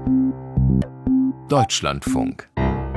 Deutschlandfunk.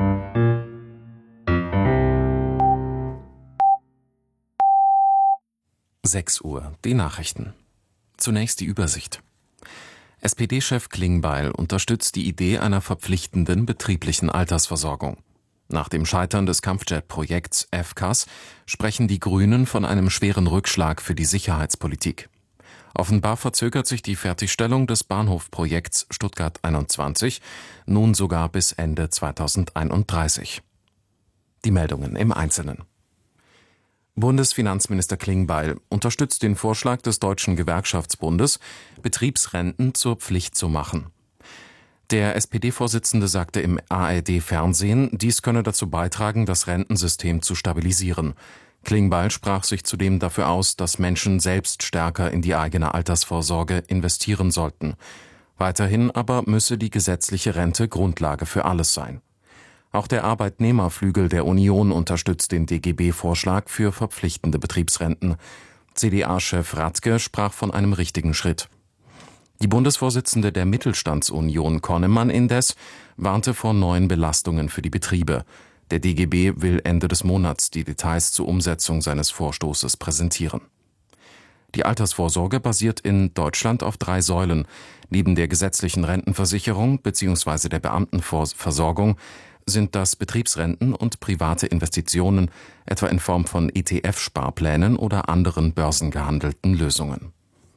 (6 Uhr), die Nachrichten. Zunächst die Übersicht. SPD-Chef Klingbeil unterstützt die Idee einer verpflichtenden betrieblichen Altersversorgung. Nach dem Scheitern des Kampfjet-Projekts FCAS sprechen die Grünen von einem schweren Rückschlag für die Sicherheitspolitik. Offenbar verzögert sich die Fertigstellung des Bahnhofprojekts Stuttgart 21 nun sogar bis Ende 2031. Die Meldungen im Einzelnen. Bundesfinanzminister Klingbeil unterstützt den Vorschlag des Deutschen Gewerkschaftsbundes, Betriebsrenten zur Pflicht zu machen. Der SPD-Vorsitzende sagte im ARD-Fernsehen, dies könne dazu beitragen, das Rentensystem zu stabilisieren. Klingbeil sprach sich zudem dafür aus, dass Menschen selbst stärker in die eigene Altersvorsorge investieren sollten. Weiterhin aber müsse die gesetzliche Rente Grundlage für alles sein. Auch der Arbeitnehmerflügel der Union unterstützt den DGB-Vorschlag für verpflichtende Betriebsrenten. CDA-Chef Radke sprach von einem richtigen Schritt. Die Bundesvorsitzende der Mittelstandsunion Konnemann indes warnte vor neuen Belastungen für die Betriebe. Der DGB will Ende des Monats die Details zur Umsetzung seines Vorstoßes präsentieren. Die Altersvorsorge basiert in Deutschland auf 3 Säulen. Neben der gesetzlichen Rentenversicherung bzw. der Beamtenversorgung sind das Betriebsrenten und private Investitionen, etwa in Form von ETF-Sparplänen oder anderen börsengehandelten Lösungen.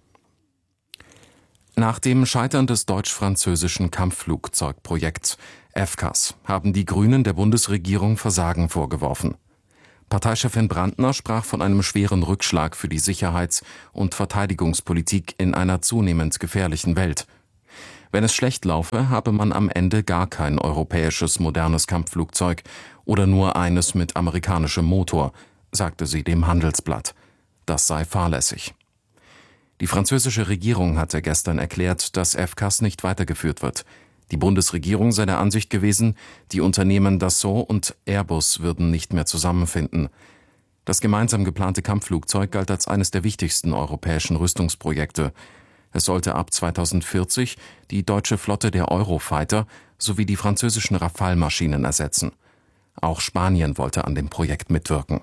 Nach dem Scheitern des deutsch-französischen Kampfflugzeugprojekts FCAS haben die Grünen der Bundesregierung Versagen vorgeworfen. Parteichefin Brandner sprach von einem schweren Rückschlag für die Sicherheits- und Verteidigungspolitik in einer zunehmend gefährlichen Welt. Wenn es schlecht laufe, habe man am Ende gar kein europäisches modernes Kampfflugzeug oder nur eines mit amerikanischem Motor, sagte sie dem Handelsblatt. Das sei fahrlässig. Die französische Regierung hatte gestern erklärt, dass FCAS nicht weitergeführt wird. Die Bundesregierung sei der Ansicht gewesen, die Unternehmen Dassault und Airbus würden nicht mehr zusammenfinden. Das gemeinsam geplante Kampfflugzeug galt als eines der wichtigsten europäischen Rüstungsprojekte. Es sollte ab 2040 die deutsche Flotte der Eurofighter sowie die französischen Rafale-Maschinen ersetzen. Auch Spanien wollte an dem Projekt mitwirken.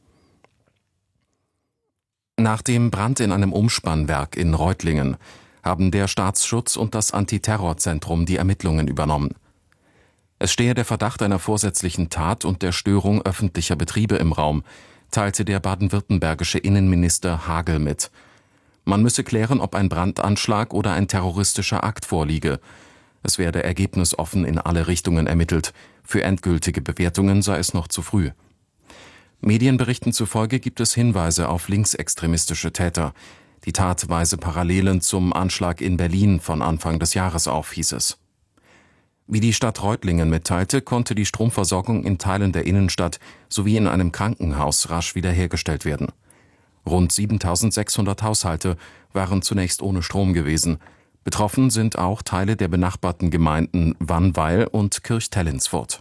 Nach dem Brand in einem Umspannwerk in Reutlingen haben der Staatsschutz und das Antiterrorzentrum die Ermittlungen übernommen. Es stehe der Verdacht einer vorsätzlichen Tat und der Störung öffentlicher Betriebe im Raum, teilte der baden-württembergische Innenminister Hagel mit. Man müsse klären, ob ein Brandanschlag oder ein terroristischer Akt vorliege. Es werde ergebnisoffen in alle Richtungen ermittelt. Für endgültige Bewertungen sei es noch zu früh. Medienberichten zufolge gibt es Hinweise auf linksextremistische Täter. Die Tat weise Parallelen zum Anschlag in Berlin von Anfang des Jahres auf, hieß es. Wie die Stadt Reutlingen mitteilte, konnte die Stromversorgung in Teilen der Innenstadt sowie in einem Krankenhaus rasch wiederhergestellt werden. Rund 7.600 Haushalte waren zunächst ohne Strom gewesen. Betroffen sind auch Teile der benachbarten Gemeinden Wannweil und Kirchtellinsfurt.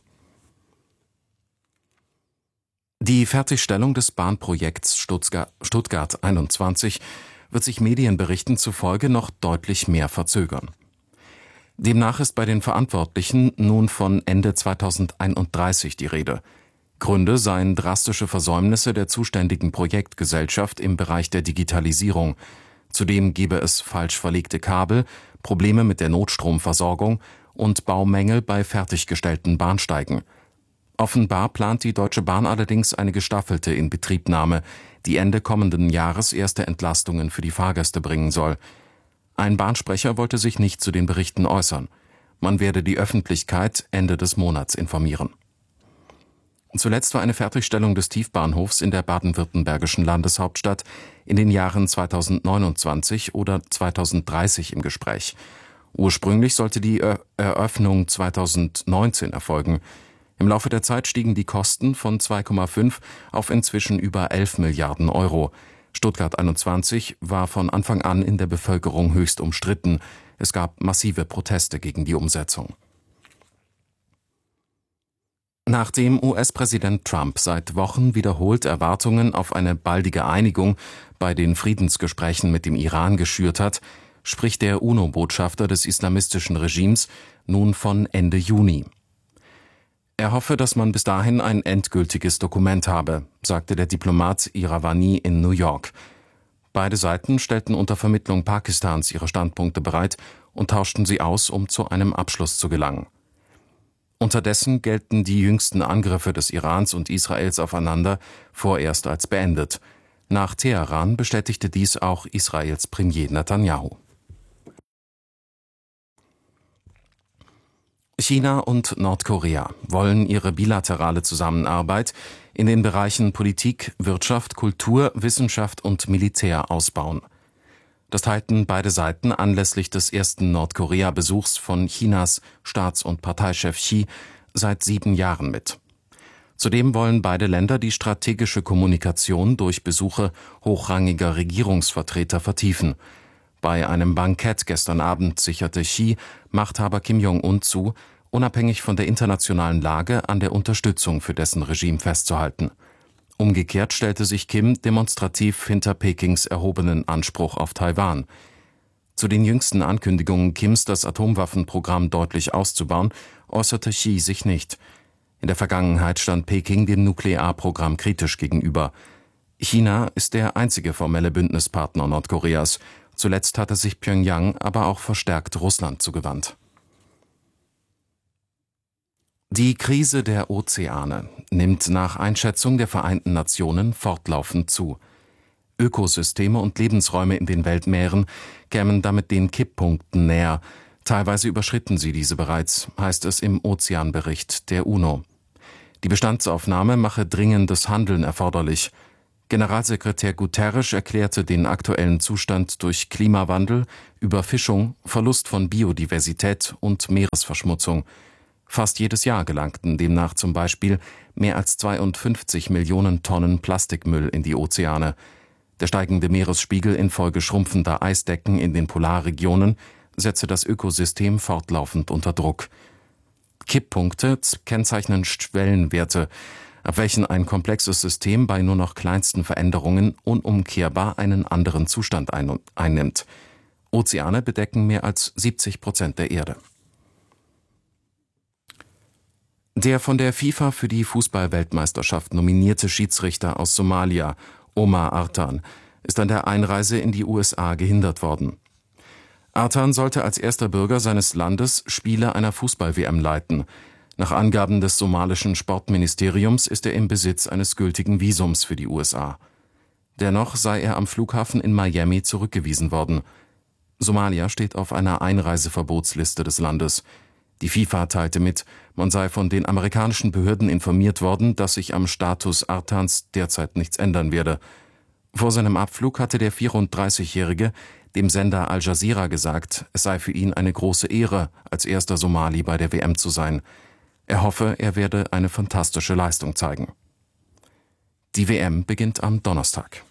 Die Fertigstellung des Bahnprojekts Stuttgart 21 wird sich Medienberichten zufolge noch deutlich mehr verzögern. Demnach ist bei den Verantwortlichen nun von Ende 2031 die Rede. Gründe seien drastische Versäumnisse der zuständigen Projektgesellschaft im Bereich der Digitalisierung. Zudem gebe es falsch verlegte Kabel, Probleme mit der Notstromversorgung und Baumängel bei fertiggestellten Bahnsteigen. Offenbar plant die Deutsche Bahn allerdings eine gestaffelte Inbetriebnahme, die Ende kommenden Jahres erste Entlastungen für die Fahrgäste bringen soll. Ein Bahnsprecher wollte sich nicht zu den Berichten äußern. Man werde die Öffentlichkeit Ende des Monats informieren. Zuletzt war eine Fertigstellung des Tiefbahnhofs in der baden-württembergischen Landeshauptstadt in den Jahren 2029 oder 2030 im Gespräch. Ursprünglich sollte die Eröffnung 2019 erfolgen. Im Laufe der Zeit stiegen die Kosten von 2,5 auf inzwischen über 11 Milliarden Euro. Stuttgart 21 war von Anfang an in der Bevölkerung höchst umstritten. Es gab massive Proteste gegen die Umsetzung. Nachdem US-Präsident Trump seit Wochen wiederholt Erwartungen auf eine baldige Einigung bei den Friedensgesprächen mit dem Iran geschürt hat, spricht der UNO-Botschafter des islamistischen Regimes nun von Ende Juni. Er hoffe, dass man bis dahin ein endgültiges Dokument habe, sagte der Diplomat Iravani in New York. Beide Seiten stellten unter Vermittlung Pakistans ihre Standpunkte bereit und tauschten sie aus, um zu einem Abschluss zu gelangen. Unterdessen gelten die jüngsten Angriffe des Irans und Israels aufeinander vorerst als beendet. Nach Teheran bestätigte dies auch Israels Premier Netanyahu. China und Nordkorea wollen ihre bilaterale Zusammenarbeit in den Bereichen Politik, Wirtschaft, Kultur, Wissenschaft und Militär ausbauen. Das teilten beide Seiten anlässlich des ersten Nordkorea-Besuchs von Chinas Staats- und Parteichef Xi seit 7 Jahren mit. Zudem wollen beide Länder die strategische Kommunikation durch Besuche hochrangiger Regierungsvertreter vertiefen. Bei einem Bankett gestern Abend sicherte Xi Machthaber Kim Jong-un zu, unabhängig von der internationalen Lage an der Unterstützung für dessen Regime festzuhalten. Umgekehrt stellte sich Kim demonstrativ hinter Pekings erhobenen Anspruch auf Taiwan. Zu den jüngsten Ankündigungen Kims, das Atomwaffenprogramm deutlich auszubauen, äußerte Xi sich nicht. In der Vergangenheit stand Peking dem Nuklearprogramm kritisch gegenüber. China ist der einzige formelle Bündnispartner Nordkoreas. Zuletzt hatte sich Pjöngjang aber auch verstärkt Russland zugewandt. Die Krise der Ozeane nimmt nach Einschätzung der Vereinten Nationen fortlaufend zu. Ökosysteme und Lebensräume in den Weltmeeren kämen damit den Kipppunkten näher. Teilweise überschritten sie diese bereits, heißt es im Ozeanbericht der UNO. Die Bestandsaufnahme mache dringendes Handeln erforderlich. Generalsekretär Guterres erklärte den aktuellen Zustand durch Klimawandel, Überfischung, Verlust von Biodiversität und Meeresverschmutzung. Fast jedes Jahr gelangten demnach zum Beispiel mehr als 52 Millionen Tonnen Plastikmüll in die Ozeane. Der steigende Meeresspiegel infolge schrumpfender Eisdecken in den Polarregionen setze das Ökosystem fortlaufend unter Druck. Kipppunkte kennzeichnen Schwellenwerte, ab welchen ein komplexes System bei nur noch kleinsten Veränderungen unumkehrbar einen anderen Zustand einnimmt. Ozeane bedecken mehr als 70% der Erde. Der von der FIFA für die Fußball-Weltmeisterschaft nominierte Schiedsrichter aus Somalia, Omar Artan, ist an der Einreise in die USA gehindert worden. Artan sollte als erster Bürger seines Landes Spiele einer Fußball-WM leiten. Nach Angaben des somalischen Sportministeriums ist er im Besitz eines gültigen Visums für die USA. Dennoch sei er am Flughafen in Miami zurückgewiesen worden. Somalia steht auf einer Einreiseverbotsliste des Landes. Die FIFA teilte mit, man sei von den amerikanischen Behörden informiert worden, dass sich am Status Artans derzeit nichts ändern werde. Vor seinem Abflug hatte der 34-Jährige dem Sender Al Jazeera gesagt, es sei für ihn eine große Ehre, als erster Somali bei der WM zu sein. Er hoffe, er werde eine fantastische Leistung zeigen. Die WM beginnt am Donnerstag.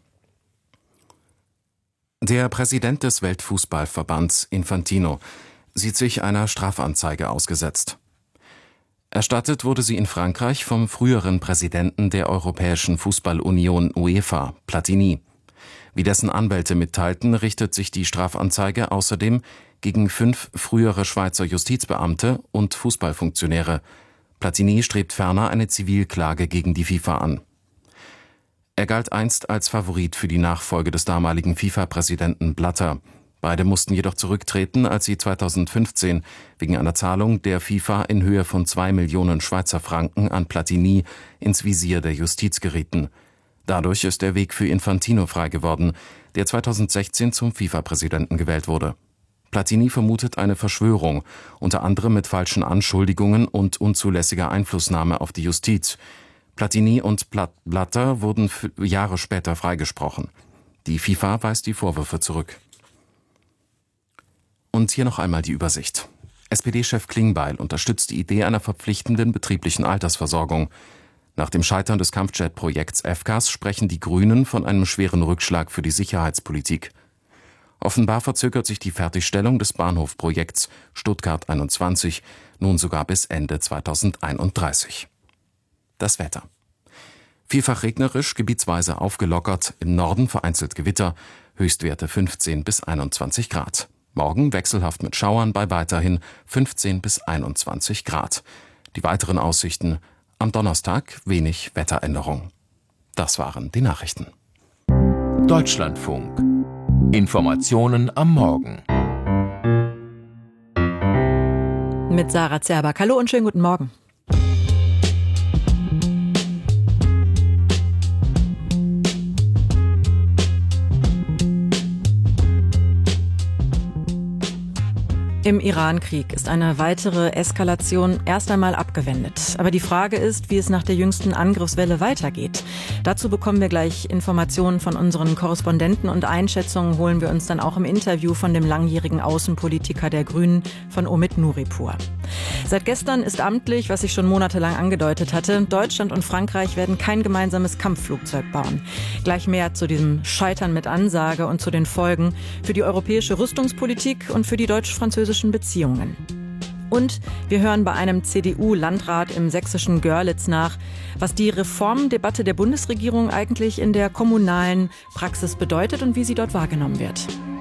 Der Präsident des Weltfußballverbands, Infantino, sieht sich einer Strafanzeige ausgesetzt. Erstattet wurde sie in Frankreich vom früheren Präsidenten der Europäischen Fußballunion UEFA, Platini. Wie dessen Anwälte mitteilten, richtet sich die Strafanzeige außerdem gegen 5 frühere Schweizer Justizbeamte und Fußballfunktionäre. Platini strebt ferner eine Zivilklage gegen die FIFA an. Er galt einst als Favorit für die Nachfolge des damaligen FIFA-Präsidenten Blatter. Beide mussten jedoch zurücktreten, als sie 2015 wegen einer Zahlung der FIFA in Höhe von 2 Millionen Schweizer Franken an Platini ins Visier der Justiz gerieten. Dadurch ist der Weg für Infantino frei geworden, der 2016 zum FIFA-Präsidenten gewählt wurde. Platini vermutet eine Verschwörung, unter anderem mit falschen Anschuldigungen und unzulässiger Einflussnahme auf die Justiz. Platini und Blatter wurden Jahre später freigesprochen. Die FIFA weist die Vorwürfe zurück. Und hier noch einmal die Übersicht. SPD-Chef Klingbeil unterstützt die Idee einer verpflichtenden betrieblichen Altersversorgung. Nach dem Scheitern des Kampfjet-Projekts FCAS sprechen die Grünen von einem schweren Rückschlag für die Sicherheitspolitik. Offenbar verzögert sich die Fertigstellung des Bahnhofprojekts Stuttgart 21 nun sogar bis Ende 2031. Das Wetter. Vielfach regnerisch, gebietsweise aufgelockert, im Norden vereinzelt Gewitter, Höchstwerte 15 bis 21 Grad. Morgen wechselhaft mit Schauern bei weiterhin 15 bis 21 Grad. Die weiteren Aussichten: am Donnerstag wenig Wetteränderung. Das waren die Nachrichten. Deutschlandfunk. Informationen am Morgen. Mit Sarah Zerback. Hallo und schönen guten Morgen. Im Iran-Krieg ist eine weitere Eskalation erst einmal abgewendet. Aber die Frage ist, wie es nach der jüngsten Angriffswelle weitergeht. Dazu bekommen wir gleich Informationen von unseren Korrespondenten und Einschätzungen holen wir uns dann auch im Interview von dem langjährigen Außenpolitiker der Grünen, von Omid Nuripur. Seit gestern ist amtlich, was ich schon monatelang angedeutet hatte, Deutschland und Frankreich werden kein gemeinsames Kampfflugzeug bauen. Gleich mehr zu diesem Scheitern mit Ansage und zu den Folgen für die europäische Rüstungspolitik und für die deutsch-französischen Beziehungen. Und wir hören bei einem CDU-Landrat im sächsischen Görlitz nach, was die Reformdebatte der Bundesregierung eigentlich in der kommunalen Praxis bedeutet und wie sie dort wahrgenommen wird.